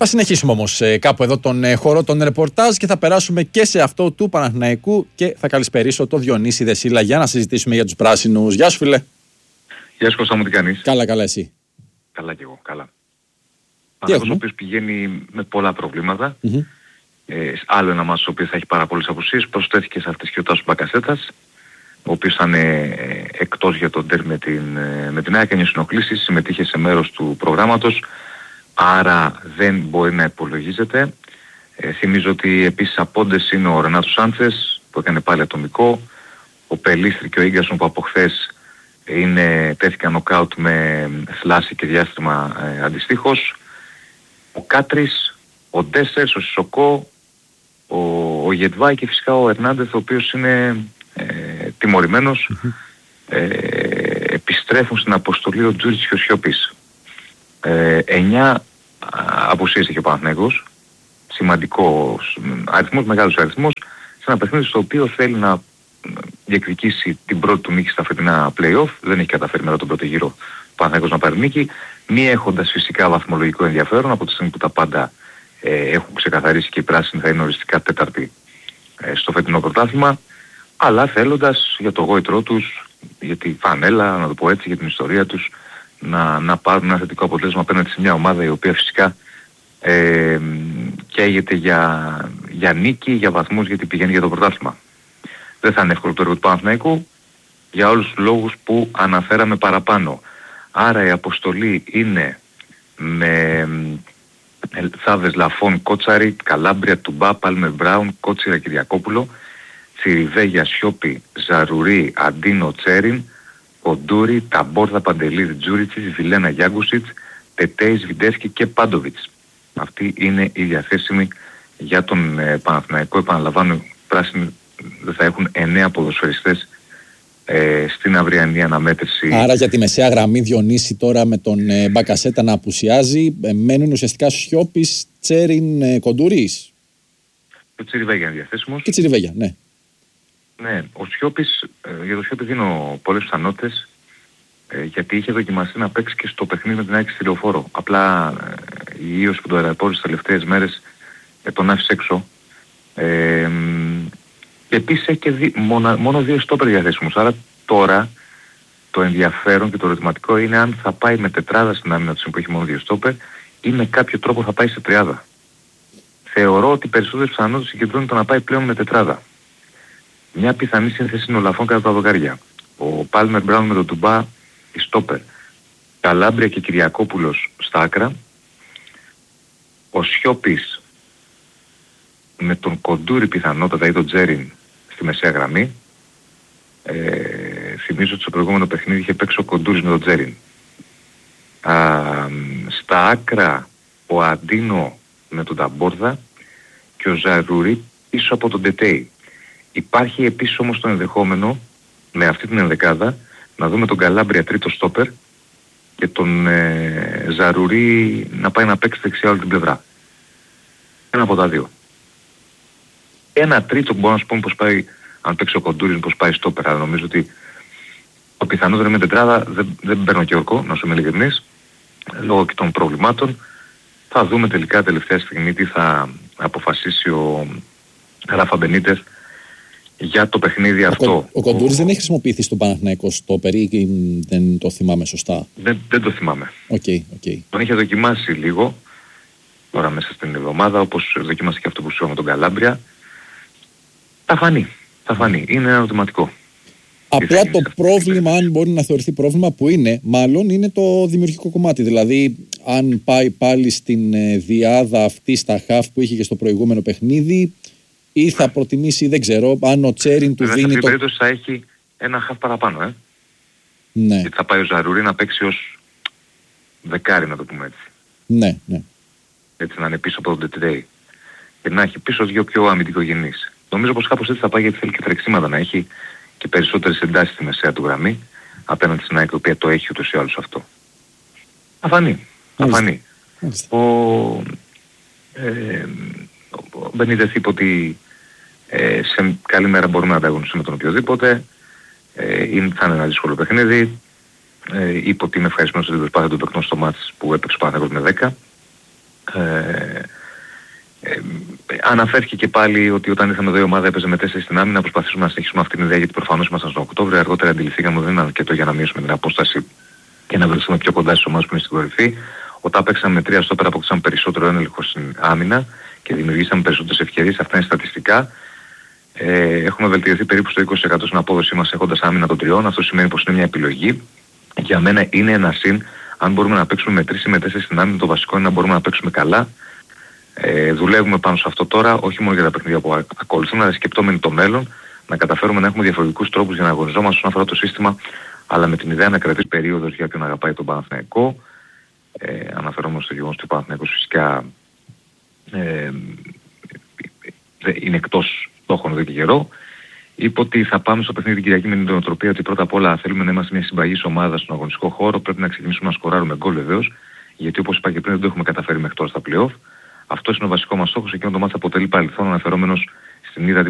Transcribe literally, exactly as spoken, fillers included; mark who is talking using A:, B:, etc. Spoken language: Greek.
A: Θα συνεχίσουμε όμως ε, κάπου εδώ τον ε, χώρο των ρεπορτάζ και θα περάσουμε και σε αυτό του Παναθηναϊκού και θα καλησπερίσω το Διονύση Δεσίλα για να συζητήσουμε για τους πράσινους. Γεια σου, φίλε.
B: Γεια σου, Κώστα μου, τι κάνεις?
A: Καλά, καλά, εσύ?
B: Καλά κι εγώ, καλά. Παναθηναϊκός ο οποίος πηγαίνει με πολλά προβλήματα. Mm-hmm. Ε, άλλο ένα μάτσο ο οποίος θα έχει πάρα πολλές απουσίες. Προσθέθηκε σε αυτές και ο Τάσος Μπακασέτας, ο οποίος ήταν ε, εκτός για τον τέρ με την, ε, με την ΑΕΚ, έκανε συνοχλήσεις, συμμετείχε σε μέρος του προγράμματος, άρα δεν μπορεί να υπολογίζεται. Ε, θυμίζω ότι επίσης απόντες είναι ο Ρενάτο Σάντσες που έκανε πάλι ατομικό, ο Πελίστρη και ο Ίγκασον που από χθες είναι, τέθηκαν νοκάουτ με θλάση και διάστημα ε, αντιστοίχως, ο Κάτρις, ο Ντέσσερς, ο Σισοκό, ο, ο Γετβάη και φυσικά ο Ερνάντεθ, ο οποίος είναι ε, τιμωρημένος. ε, επιστρέφουν στην αποστολή ο Τζούριτς και ο Σιώπης. Ε, εννιά απουσίες έχει ο Παναθηναϊκός, σημαντικός αριθμός, μεγάλος αριθμός, σε ένα παιχνίδι στο οποίο θέλει να διεκδικήσει την πρώτη του νίκη στα φετινά play-off. Δεν έχει καταφέρει μετά τον πρώτο γύρο ο Παναθηναϊκός να πάρει νίκη, μη έχοντας φυσικά βαθμολογικό ενδιαφέρον από τη στιγμή που τα πάντα ε, έχουν ξεκαθαρίσει και οι πράσινοι θα είναι οριστικά τέταρτη ε, στο φετινό πρωτάθλημα, αλλά θέλοντας για το γόητρό τους, για τη φανέλα, να το πω έτσι, για την ιστορία τους, να, να πάρουν ένα θετικό αποτέλεσμα απέναντι σε μια ομάδα η οποία φυσικά ε, καίγεται για, για νίκη, για βαθμούς, γιατί πηγαίνει για το πρωτάθλημα. Δεν θα είναι εύκολο το έργο του Παναθηναϊκού για όλους τους λόγους που αναφέραμε παραπάνω. Άρα η αποστολή είναι με Θάβες, Λαφών, Κότσαρη, Καλάμπρια, Τουμπά, Πάλμερ Μπράουν, Κότσιρα, Κυριακόπουλο, Τσιριβέγια, Σιώπη, Ζαρουρί, Αντίνο, Τσέριν, Κοντούρι, Ταμπόρδα, Παντελίδη, Τζούριτσις, Βιλένα, Γιάγκουσιτς, Τετέης, Βιντέσκι και Πάντοβιτς. Αυτοί είναι οι διαθέσιμοι για τον ε, Παναθηναϊκό. Επαναλαμβάνω, οι πράσινοι δεν θα έχουν εννέα ποδοσφαιριστές ε, στην αυριανή αναμέτρηση. Άρα για τη μεσαία γραμμή, Διονύση, τώρα με τον ε, Μπακασέτα να απουσιάζει, ε, μένουν ουσιαστικά Σιώπης, Τσέριν, ε, Κοντουρής. Και ο Τσιριβέγια είναι διαθέσιμος.
A: Και Τσιριβέγια, ναι. Ναι,
B: ο Σιώπης, ε, για το Σιώπη δίνω πολλές πιθανότητες, ε, γιατί είχε δοκιμαστεί να παίξει και στο παιχνίδι με την ΑΕΚ στη Λεωφόρο. Απλά ε, η ίωση που τον αεραπόρησε τις τελευταίες μέρες ε, τον άφησε έξω. Ε, και επίσης έχει και δι, μόνο, μόνο δύο στόπερ διαθέσιμους. Άρα τώρα το ενδιαφέρον και το ερωτηματικό είναι αν θα πάει με τετράδα στην άμυνα του που έχει μόνο δύο στόπερ ή με κάποιο τρόπο θα πάει σε τριάδα. Θεωρώ ότι περισσότερες πιθανότητες συγκεντρώνεται να πάει πλέον με τετράδα. Μια πιθανή σύνθεση είναι ο Λαφών κατά τα δοκάρια. Ο Πάλμερ Μπράουν με τον Τουμπά, η στόπερ. Καλάμπρια και Κυριακόπουλος στα άκρα. Ο Σιώπης με τον Κοντούρι πιθανότατα ή τον Τζέριν στη μεσαία γραμμή. Ε, θυμίζω ότι στο προηγούμενο παιχνίδι είχε παίξει ο Κοντούρις με τον Τζέριν. Α, στα άκρα ο Αντίνο με τον Ταμπόρδα και ο Ζαρουρί πίσω από τον Τετέη. Υπάρχει επίσης όμως το ενδεχόμενο με αυτή την ενδεκάδα να δούμε τον Καλάμπρια τρίτο στόπερ και τον ε, Ζαρουρί να πάει να παίξει δεξιά όλη την πλευρά. Ένα από τα δύο. Ένα τρίτο που μπορώ να σου πω πως πάει, αν παίξει ο Κοντούρης, πως πάει στόπερ, αλλά νομίζω ότι το πιθανότερο με τετράδα δεν, δεν παίρνω και ορκό, να σου είμαι ειλικρινής, λόγω και των προβλημάτων. Θα δούμε τελικά τελευταία στιγμή τι θα αποφασίσει ο Ράφα Μπενίτες για το παιχνίδι
A: ο
B: αυτό.
A: Ο, ο Κοντούρης δεν έχει χρησιμοποιηθεί στον Παναθηναϊκό στόπερ ή δεν το θυμάμαι σωστά?
B: Δεν, δεν το θυμάμαι.
A: Okay, okay.
B: Τον είχε δοκιμάσει λίγο τώρα μέσα στην εβδομάδα, όπως δοκιμάσει και αυτό που σου με τον Καλάμπρια. Θα φανεί. Θα φανεί. Είναι ένα ερωτηματικό.
A: Απλά το πρόβλημα, αν μπορεί να θεωρηθεί πρόβλημα, που είναι, μάλλον είναι το δημιουργικό κομμάτι. Δηλαδή, αν πάει πάλι στην ε, διάδα αυτή στα χαφ που είχε και στο προηγούμενο παιχνίδι, ή θα προτιμήσει, δεν ξέρω, αν ο Τσέριν του
B: Βέβαια,
A: δίνει.
B: Σε αυτή
A: το...
B: την περίπτωση θα έχει ένα χαφ παραπάνω, ε.
A: Ναι.
B: Γιατί θα πάει ο Ζαρουρί να παίξει ως δεκάρι, να το πούμε έτσι.
A: Ναι, ναι.
B: Έτσι να είναι πίσω από τον Τετρέι. Και να έχει πίσω δύο πιο αμυντικογενείς. Νομίζω πως κάπως έτσι θα πάει, γιατί θέλει και τρεξίματα να έχει και περισσότερες εντάσεις στη μεσαία του γραμμή απέναντι στην ΑΕΚ, η οποία το έχει ούτως ή άλλως αυτό. Θα φανεί. Θα φανεί. Ο, ε, ο Μπενίτες είπε ότι ε, σε καλή μέρα μπορούμε να ανταγωνιστούμε με τον οποιοδήποτε. Ε, είναι, θα είναι ένα δύσκολο παιχνίδι. Ε, είπε ότι είναι ευχαριστημένος ότι προσπάθησε τον παιχνό στο μάτς που έπαιξε ο Παναθηναϊκός με δέκα. Ε, ε, αναφέρθηκε και πάλι ότι όταν ήρθαμε εδώ η ομάδα έπαιζε με τέσσερις στην άμυνα, να προσπαθήσουμε να συνεχίσουμε αυτή την ιδέα, γιατί προφανώς ήμασταν στον Οκτώβριο. Αργότερα αντιληφθήκαμε ότι δεν είναι αρκετό για να μειώσουμε την απόσταση και να βρεθούμε πιο κοντά στις ομάδες που είναι στην κορυφή. Όταν παίξαμε με τρία στόπερα αποκτήσαμε περισσότερο έλεγχο στην άμυνα και δημιουργήσαμε περισσότερες ευκαιρίες. Αυτά είναι στατιστικά. Ε, έχουμε βελτιωθεί περίπου στο είκοσι τοις εκατό στην απόδοσή μας έχοντας άμυνα των τριών. Αυτό σημαίνει πως είναι μια επιλογή. Για μένα είναι ένα συν. Αν μπορούμε να παίξουμε με τρεις ή με τέσσερις στην άμυνα, το βασικό είναι να μπορούμε να παίξουμε καλά. Ε, δουλεύουμε πάνω σε αυτό τώρα, όχι μόνο για τα παιχνίδια που ακολουθούν, αλλά σκεπτόμενοι το μέλλον, να καταφέρουμε να έχουμε διαφορετικούς τρόπους για να αγωνιζόμαστε όσον αφορά το σύστημα, αλλά με την ιδέα να κρατήσει περίοδος για ποιον αγαπάει τον Παναθηναϊκό. Ε, αναφερόμενος στο γεγονός ότι ο Παναθηναϊκός φυσικά ε, είναι εκτός στόχων εδώ και καιρό. Είπε ότι θα πάμε στο παιχνίδι την Κυριακή με την νοοτροπία ότι πρώτα απ' όλα θέλουμε να είμαστε μια συμπαγής ομάδα στον αγωνιστικό χώρο. Πρέπει να ξεκινήσουμε να σκοράρουμε γκολ βεβαίως, γιατί όπως είπα και πριν δεν το έχουμε καταφέρει μέχρι τώρα στα play-off. Αυτός είναι ο βασικός μας στόχος. Εκείνο το μάτς αποτελεί παρελθόν, αναφερόμενος στην είδα